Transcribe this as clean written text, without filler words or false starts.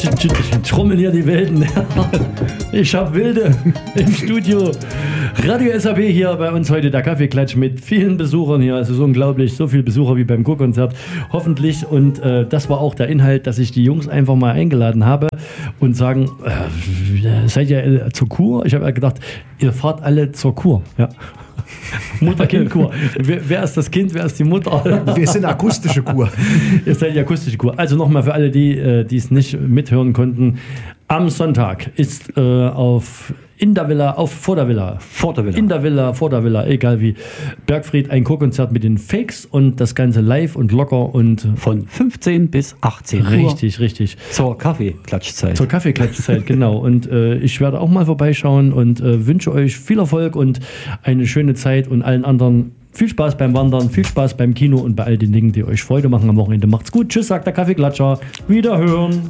Trommeln hier die Wilden. Ich hab Wilde im Studio. Radio SAP hier bei uns heute, der Kaffeeklatsch mit vielen Besuchern hier. Es ist unglaublich, so viele Besucher wie beim Kurkonzert. Hoffentlich. Und das war auch der Inhalt, dass ich die Jungs einfach mal eingeladen habe und sagen, seid ihr zur Kur? Ich habe ja gedacht, ihr fahrt alle zur Kur. Ja. Mutter-Kind-Kur. Wer ist das Kind, wer ist die Mutter? Wir sind akustische Kur. Ihr seid die akustische Kur. Also nochmal für alle, die es nicht mithören konnten. Am Sonntag ist in der Villa, vor der Villa, in der Villa, vor der Villa, egal wie, Bergfried, ein Kurkonzert mit den Fakes und das Ganze live und locker und von 15 bis 18 Uhr. Richtig. Zur Kaffeeklatschzeit. Zur Kaffeeklatschzeit, genau. Und ich werde auch mal vorbeischauen und wünsche euch viel Erfolg und eine schöne Zeit und allen anderen viel Spaß beim Wandern, viel Spaß beim Kino und bei all den Dingen, die euch Freude machen am Wochenende. Macht's gut. Tschüss, sagt der Kaffeeklatscher. Wiederhören.